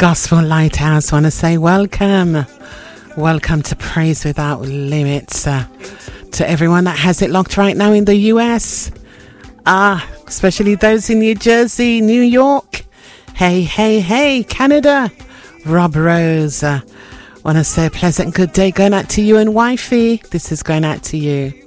Gospel Lighthouse. Want to say welcome to Praise Without Limits, to everyone that has it locked right now in the US, especially those in New Jersey, New York, hey, Canada. Rob Rose, want to say a pleasant good day going out to you and wifey. This is going out to you.